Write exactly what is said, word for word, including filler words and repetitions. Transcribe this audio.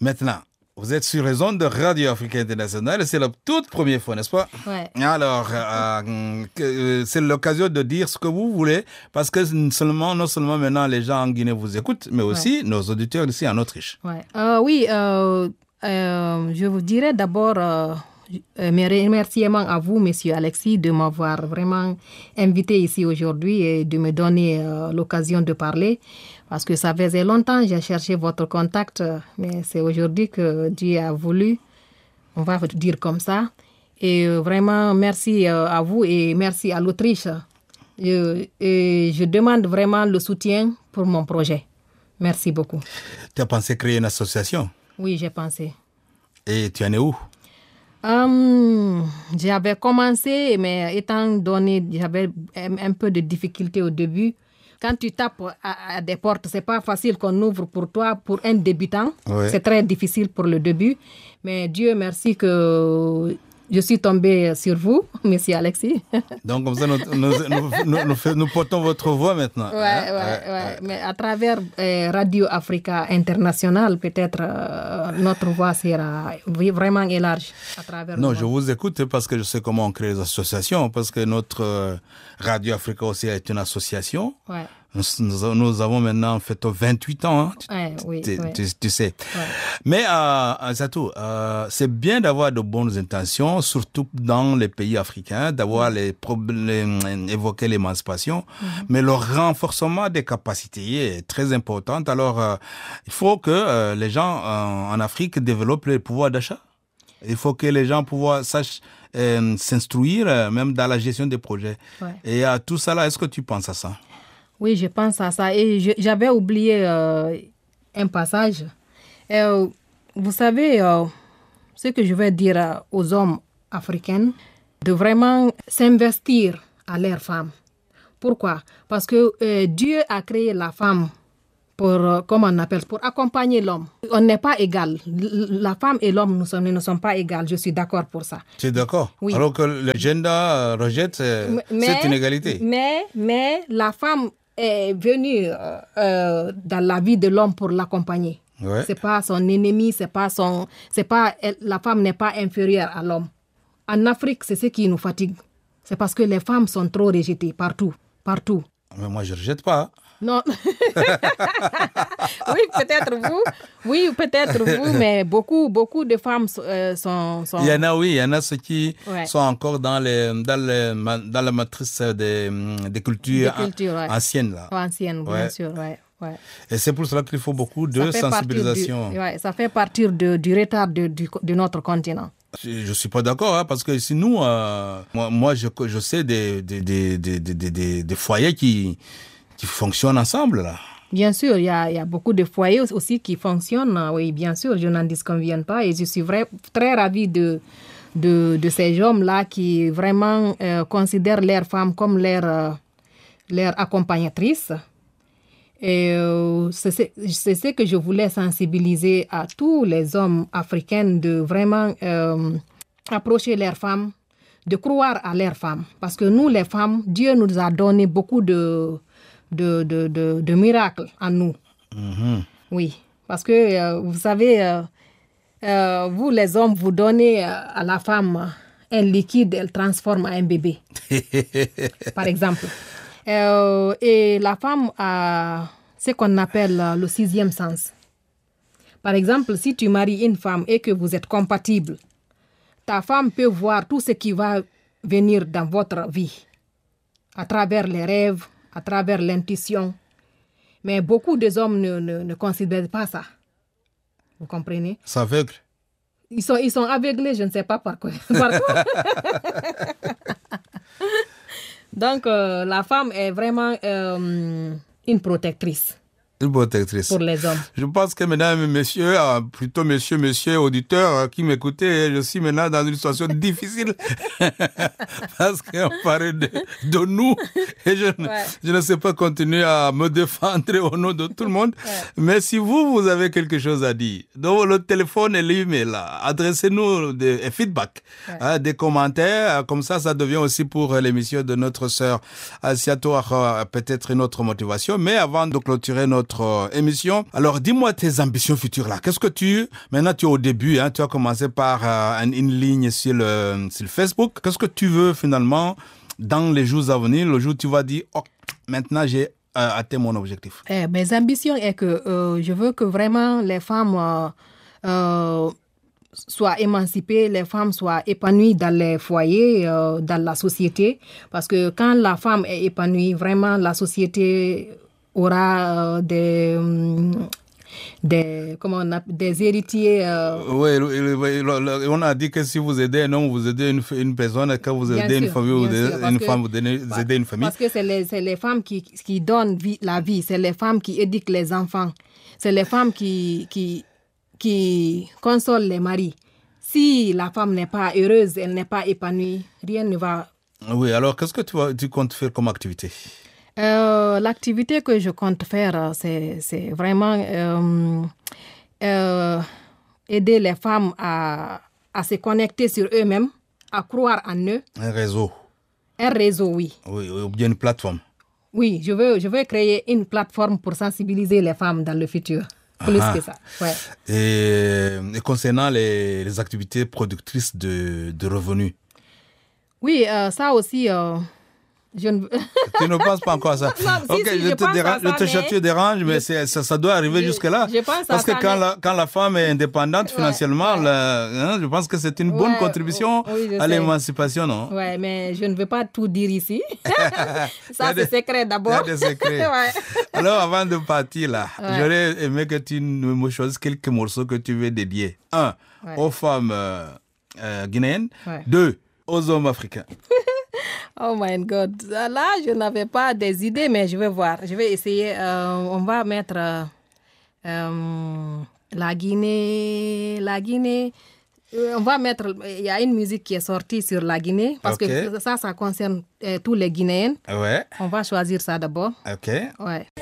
Maintenant, vous êtes sur les ondes de Radio Afrique Internationale. C'est la toute première fois, n'est-ce pas? Ouais. Alors, euh, que, c'est l'occasion de dire ce que vous voulez, parce que seulement, non seulement maintenant les gens en Guinée vous écoutent, mais aussi ouais. nos auditeurs ici en Autriche. Ouais. Euh, oui, euh, euh, je vous dirais d'abord euh, mes remerciements à vous, Monsieur Alexis, de m'avoir vraiment invité ici aujourd'hui et de me donner euh, l'occasion de parler. Parce que ça faisait longtemps que j'ai cherché votre contact, mais c'est aujourd'hui que Dieu a voulu, on va dire comme ça. Et vraiment, merci à vous et merci à l'Autriche. Et, et je demande vraiment le soutien pour mon projet. Merci beaucoup. Tu as pensé créer une association? Oui, j'ai pensé. Et tu en es où? Um, j'avais commencé, mais étant donné j'avais un, un peu de difficulté au début. Quand tu tapes à, à des portes, c'est pas facile qu'on ouvre pour toi, pour un débutant. Oui. C'est très difficile pour le début. Mais Dieu merci que je suis tombée sur vous, Monsieur Alexis. Donc comme ça, nous, nous, nous, nous, nous, nous portons votre voix maintenant. Oui, hein? ouais, ouais, ouais. Mais à travers euh, Radio Africa International, peut-être euh, notre voix sera vraiment élargie à travers. Non, je vous écoute parce que je sais comment on crée les associations, parce que notre euh, Radio Africa aussi est une association. Ouais. Nous, nous, nous avons maintenant fait vingt-huit ans, hein, ouais, oui, tu, ouais. tu, tu sais. Ouais. Mais, euh, Satou, euh, c'est bien d'avoir de bonnes intentions, surtout dans les pays africains, d'avoir ouais. les problèmes, évoquer l'émancipation, mm-hmm. mais le renforcement des capacités est très important. Alors, euh, il faut que euh, les gens euh, en Afrique développent le pouvoir d'achat. Il faut que les gens pouvoir, sachent euh, s'instruire, euh, même dans la gestion des projets. Ouais. Et à tout ça là, est-ce que tu penses à ça? Oui, je pense à ça. Et je, j'avais oublié euh, un passage. Et, euh, vous savez, euh, ce que je vais dire euh, aux hommes africains, de vraiment s'investir à leurs femmes. Pourquoi? Parce que euh, Dieu a créé la femme pour, euh, comment on appelle, pour accompagner l'homme. On n'est pas égal. La femme et l'homme, nous, sommes, nous ne sommes pas égales. Je suis d'accord pour ça. Tu es d'accord? Oui. Alors que le gender rejette mais, cette inégalité. Mais, mais la femme est venue euh, euh, dans la vie de l'homme pour l'accompagner. Ouais. C'est pas son ennemi, c'est pas son, c'est pas, la femme n'est pas inférieure à l'homme. En Afrique, c'est ce qui nous fatigue. C'est parce que les femmes sont trop rejetées partout, partout. Mais moi, je ne rejette pas. Non. Oui, peut-être vous. Oui, peut-être vous, mais beaucoup, beaucoup de femmes euh, sont, sont... Il y en a, oui, il y en a ceux qui ouais. sont encore dans, les, dans, les, dans la matrice des, des cultures, des cultures an, ouais. anciennes. Là. Anciennes, bien ouais. sûr, oui. Ouais. Et c'est pour cela qu'il faut beaucoup de sensibilisation. Du, ouais, ça fait partie de, du retard de, du, de notre continent. Je ne suis pas d'accord, hein, parce que si nous, euh, moi, moi je, je sais des, des, des, des, des, des, des foyers qui, qui fonctionnent ensemble, là. Bien sûr, il y a, il y a beaucoup de foyers aussi qui fonctionnent, oui, bien sûr, je n'en disconviens pas et je suis vrai, très ravie de, de, de ces hommes-là qui vraiment euh, considèrent leurs femmes comme leurs euh, leur accompagnatrices. Et euh, c'est, c'est ce que je voulais sensibiliser à tous les hommes africains de vraiment euh, approcher leurs femmes, de croire à leurs femmes. Parce que nous, les femmes, Dieu nous a donné beaucoup de... De, de, de, de miracles en nous. Mm-hmm. Oui, parce que euh, vous savez, euh, euh, vous les hommes, vous donnez euh, à la femme un liquide, elle transforme en un bébé, par exemple. Euh, et la femme a ce qu'on appelle le sixième sens. Par exemple, si tu maries une femme et que vous êtes compatibles, ta femme peut voir tout ce qui va venir dans votre vie, à travers les rêves, à travers l'intuition. Mais beaucoup des hommes ne, ne, ne considèrent pas ça. Vous comprenez? C'est aveugle. Ils sont, ils sont aveuglés, je ne sais pas par quoi. Par quoi? Donc, euh, la femme est vraiment euh, une protectrice. Une protectrice. Pour les hommes. Je pense que mesdames et messieurs, plutôt messieurs, messieurs, auditeurs qui m'écoutaient, je suis maintenant dans une situation difficile parce qu'on parlait de, de nous et je, ouais. je ne sais pas continuer à me défendre au nom de tout le monde. Ouais. Mais si vous, vous avez quelque chose à dire, donc le téléphone et l'email, là, adressez-nous des feedbacks, ouais. hein, des commentaires, comme ça, ça devient aussi pour l'émission de notre sœur Asiato, peut-être une autre motivation. Mais avant de clôturer notre notre euh, émission. Alors, dis-moi tes ambitions futures là. Qu'est-ce que tu... Maintenant, tu es au début, hein, tu as commencé par euh, une, une ligne sur le, sur le Facebook. Qu'est-ce que tu veux finalement dans les jours à venir, le jour où tu vas dire, oh, maintenant j'ai euh, atteint mon objectif? Eh, mes ambitions est que euh, je veux que vraiment les femmes euh, euh, soient émancipées, les femmes soient épanouies dans les foyers, euh, dans la société. Parce que quand la femme est épanouie, vraiment la société aura euh, des... Um, des, comment on appelle, des héritiers. Euh... Oui, on a dit que si vous aidez un homme, vous aidez une, une personne, quand vous aidez une famille, vous aidez une femme, vous aidez une famille. Parce que c'est les, c'est les femmes qui, qui donnent vie, la vie, c'est les femmes qui éduquent les enfants, c'est les femmes qui, qui, qui consolent les maris. Si la femme n'est pas heureuse, elle n'est pas épanouie, rien ne va. Oui, alors qu'est-ce que tu, vas, tu comptes faire comme activité? Euh, l'activité que je compte faire, c'est, c'est vraiment euh, euh, aider les femmes à, à se connecter sur eux-mêmes, à croire en eux. Un réseau. Un réseau, oui. Oui, ou bien une plateforme. Oui, je veux, je veux créer une plateforme pour sensibiliser les femmes dans le futur. Plus Aha. que ça. Ouais. Et, et concernant les, les activités productrices de, de revenus? Oui, euh, ça aussi... Euh, Je ne... Tu ne penses pas encore à ça? Non, ok, si, si, je, je, te pense dérange, à ça, je te mais... je dérange, mais je... ça, ça doit arriver je, jusque-là. Je pense Parce à que ça, quand, mais... la, quand la femme est indépendante ouais, financièrement, ouais. La, hein, je pense que c'est une ouais, bonne contribution oui, à l'émancipation, non? Oui, mais je ne veux pas tout dire ici. Ça, c'est secret d'abord. Il y a des secrets. Ouais. Alors, avant de partir, là, ouais. j'aurais aimé que tu me choisisses quelques morceaux que tu veux dédier. Un, ouais. aux femmes euh, euh, guinéennes. Ouais. Deux, aux hommes africains. Oh my God. Là, je n'avais pas des idées, mais je vais voir. Je vais essayer. Euh, on va mettre euh, euh, la Guinée. La Guinée. Euh, on va mettre. Il y a une musique qui est sortie sur la Guinée. Parce okay. que ça, ça concerne euh, tous les Guinéens. Ouais. On va choisir ça d'abord. OK. Ouais.